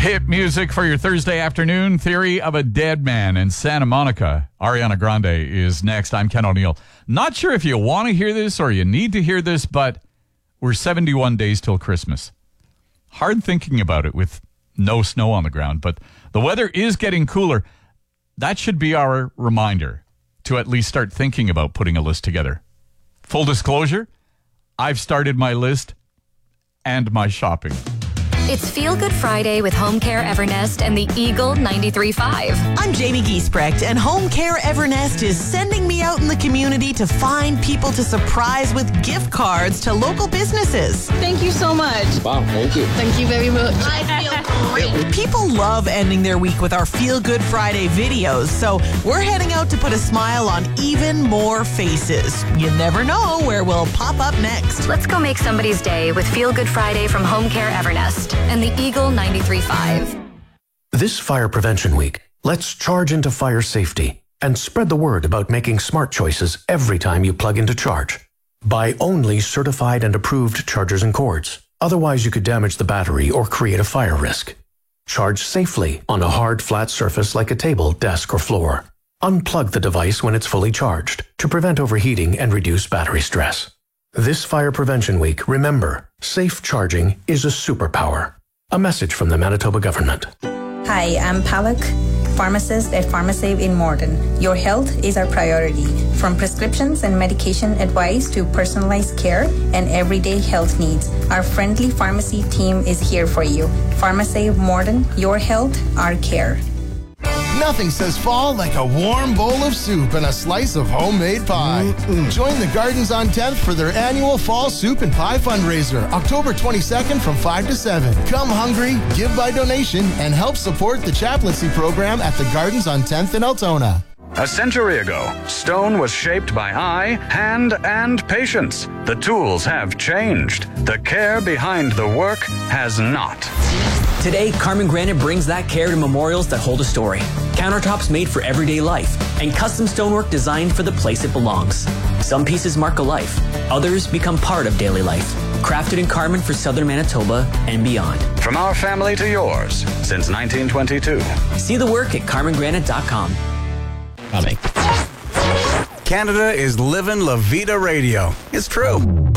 Hit music for your Thursday afternoon. Theory of a Dead Man in Santa Monica. Ariana Grande is next. I'm Ken O'Neill. Not sure if you want to hear this or you need to hear this, but we're 71 days till Christmas. Hard thinking about it with no snow on the ground, but the weather is getting cooler. That should be our reminder to at least start thinking about putting a list together. Full disclosure, I've started my list and my shopping. It's Feel Good Friday with Home Care Evernest and the Eagle 93.5. I'm Jamie Giesbrecht, and Home Care Evernest is sending me out in the community to find people to surprise with gift cards to local businesses. Thank you so much. Wow, thank you. Thank you very much. I feel great. People love ending their week with our Feel Good Friday videos, so we're heading out to put a smile on even more faces. You never know where we'll pop up next. Let's go make somebody's day with Feel Good Friday from Home Care Evernest and the Eagle 93.5. This Fire Prevention Week, let's charge into fire safety and spread the word about making smart choices every time you plug into charge. Buy only certified and approved chargers and cords. Otherwise, you could damage the battery or create a fire risk. Charge safely on a hard, flat surface like a table, desk, or floor. Unplug the device when it's fully charged to prevent overheating and reduce battery stress. This Fire Prevention Week, remember, safe charging is a superpower. A message from the Manitoba government. Hi, I'm Palak, pharmacist at PharmaSave in Morden. Your health is our priority. From prescriptions and medication advice to personalized care and everyday health needs, our friendly pharmacy team is here for you. PharmaSave Morden, your health, our care. Nothing says fall like a warm bowl of soup and a slice of homemade pie. Join the Gardens on 10th for their annual Fall Soup and Pie fundraiser, October 22nd from 5 to 7. Come hungry, give by donation, and help support the chaplaincy program at the Gardens on 10th in Altona. A century ago, stone was shaped by eye, hand, and patience. The tools have changed. The care behind the work has not. Today, Carmen Granite brings that care to memorials that hold a story. Countertops made for everyday life, and custom stonework designed for the place it belongs. Some pieces mark a life, others become part of daily life. Crafted in Carmen for Southern Manitoba and beyond. From our family to yours, since 1922. See the work at carmengranite.com. Canada is living La Vida Radio. It's true.